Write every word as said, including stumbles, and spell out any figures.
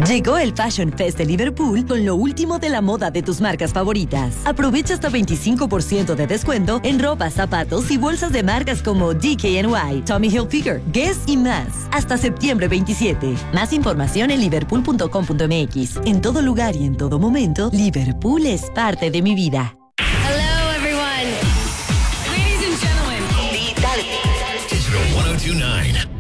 Llegó el Fashion Fest de Liverpool con lo último de la moda de tus marcas favoritas. Aprovecha hasta veinticinco por ciento de descuento en ropa, zapatos y bolsas de marcas como D K N Y, Tommy Hilfiger, Guess y más. Hasta septiembre veintisiete. Más información en liverpool punto com punto m x. En todo lugar y en todo momento, Liverpool es parte de mi vida. Hello, everyone. Ladies and gentlemen. Digital uno dos nueve.